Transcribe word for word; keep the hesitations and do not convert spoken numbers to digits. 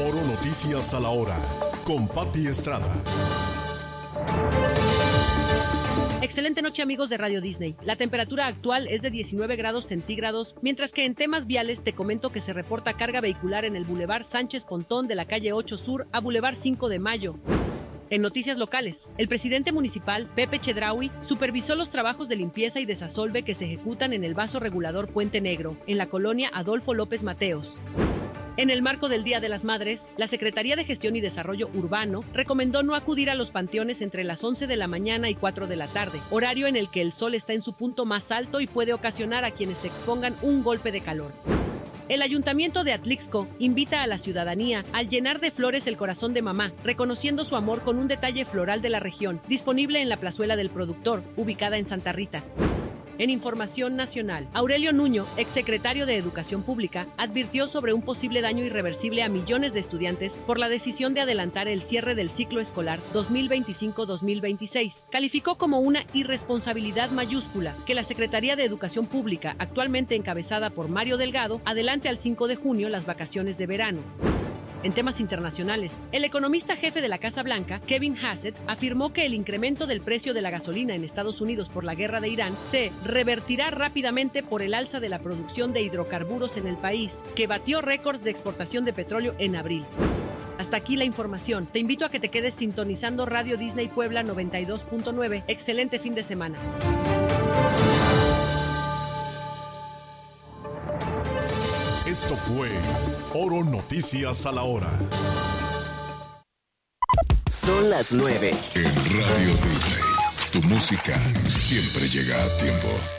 Oro Noticias a la Hora, con Pati Estrada. Excelente noche, amigos de Radio Disney. La temperatura actual es de diecinueve grados centígrados, mientras que en temas viales te comento que se reporta carga vehicular en el Boulevard Sánchez Pontón de la calle ocho Sur a Boulevard cinco de Mayo. En noticias locales, el presidente municipal, Pepe Chedraui, supervisó los trabajos de limpieza y desasolve que se ejecutan en el vaso regulador Puente Negro, en la colonia Adolfo López Mateos. En el marco del Día de las Madres, la Secretaría de Gestión y Desarrollo Urbano recomendó no acudir a los panteones entre las once de la mañana y cuatro de la tarde, horario en el que el sol está en su punto más alto y puede ocasionar a quienes se expongan un golpe de calor. El Ayuntamiento de Atlixco invita a la ciudadanía al llenar de flores el corazón de mamá, reconociendo su amor con un detalle floral de la región, disponible en la Plazuela del Productor, ubicada en Santa Rita. En información nacional, Aurelio Nuño, exsecretario de Educación Pública, advirtió sobre un posible daño irreversible a millones de estudiantes por la decisión de adelantar el cierre del ciclo escolar dos mil veinticinco dos mil veintiséis. Calificó como una irresponsabilidad mayúscula que la Secretaría de Educación Pública, actualmente encabezada por Mario Delgado, adelante al cinco de junio las vacaciones de verano. En temas internacionales, el economista jefe de la Casa Blanca, Kevin Hassett, afirmó que el incremento del precio de la gasolina en Estados Unidos por la guerra de Irán se revertirá rápidamente por el alza de la producción de hidrocarburos en el país, que batió récords de exportación de petróleo en abril. Hasta aquí la información. Te invito a que te quedes sintonizando Radio Disney Puebla noventa y dos punto nueve. Excelente fin de semana. Esto fue Oro Noticias a la Hora. Son las nueve. En Radio Disney, tu música siempre llega a tiempo.